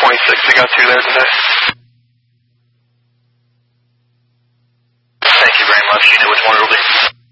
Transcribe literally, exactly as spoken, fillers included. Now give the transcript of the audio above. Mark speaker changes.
Speaker 1: twenty-six, I got two there today. Thank you very much. You know which one it'll be.